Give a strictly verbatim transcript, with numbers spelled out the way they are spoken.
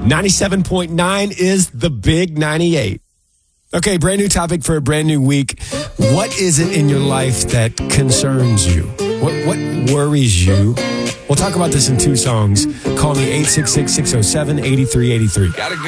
ninety-seven point nine is the Big ninety-eight. Okay, brand new topic for a brand new week. What is it in your life that concerns you? What what worries you? We'll talk about this in two songs. Call me eight six six, six oh seven, eight three eight three.